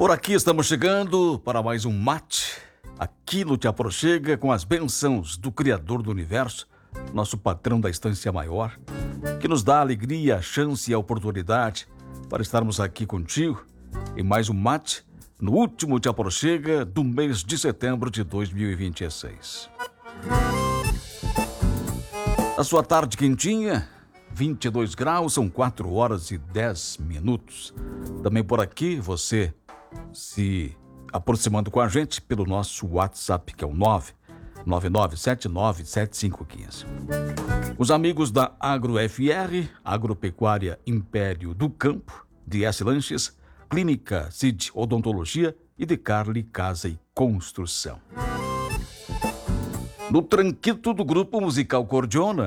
Por aqui estamos chegando para mais um mate. Aqui no Te Aproxega com as bênçãos do Criador do Universo, nosso patrão da Estância Maior, que nos dá a alegria, a chance e a oportunidade para estarmos aqui contigo em mais um mate no último Te Aproxega do mês de setembro de 2026. A sua tarde quentinha, 22 graus, são 4 horas e 10 minutos. Também por aqui, você se aproximando com a gente pelo nosso WhatsApp, que é o 999797515. Os amigos da AgroFR, Agropecuária Império do Campo, DS Lanches, Clínica Cid Odontologia e de Carli Casa e Construção. No tranquito do grupo musical Cordiona,